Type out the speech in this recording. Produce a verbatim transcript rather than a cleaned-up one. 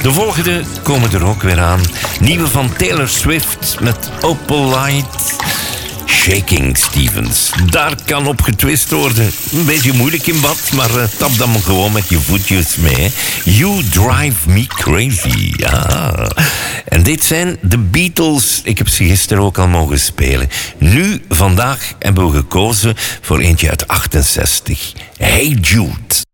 De volgende komen er ook weer aan. Nieuwe van Taylor Swift met Opal Light. Shaking Stevens. Daar kan op getwist worden. Een beetje moeilijk in bad, maar uh, tap dan maar gewoon met je voetjes mee. You Drive Me Crazy. Ja. En dit zijn de Beatles. Ik heb ze gisteren ook al mogen spelen. Nu, vandaag, hebben we gekozen voor eentje uit achtenzestig. Hey Jude.